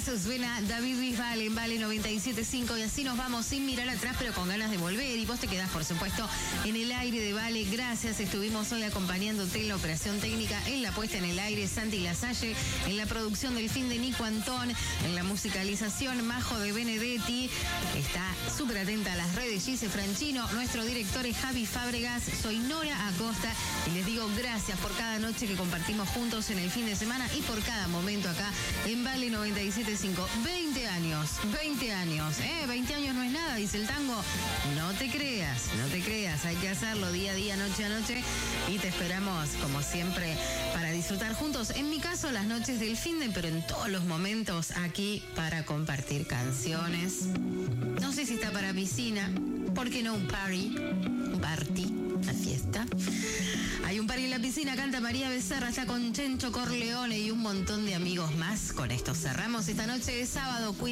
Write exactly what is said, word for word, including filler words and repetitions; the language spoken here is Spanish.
suena David Bisbal en Vale noventa y siete punto cinco y así nos vamos sin mirar atrás, pero con ganas de volver. Y vos te quedás, por supuesto, en el aire de Vale. Gracias, estuvimos hoy acompañándote en la operación técnica, en la puesta en el aire, Santi Lasalle, en la producción del fin de Nico Antón, en la musicalización, Majo de Benedetti. Está súper atenta a las redes, Gise Franchino. Nuestro director es Javi Fábregas. Soy Nora Acosta y les digo gracias por cada noche que compartimos juntos en el fin de semana y por cada momento acá en Vale noventa y siete punto cinco. veinte años, veinte años, ¿eh? veinte años no es nada, dice el tango. No te creas, no te creas, hay que hacerlo día a día, noche a noche, y te esperamos, como siempre, para disfrutar juntos. En mi caso, las noches del finde, pero en todos los momentos aquí para compartir canciones. No sé si está para piscina, ¿por qué no un party? Un party, una fiesta. Hay un party en la piscina, canta María Becerra, está con Chencho Corleone y un montón de amigos más. Con esto cerramos esta noche de sábado. Cuídate.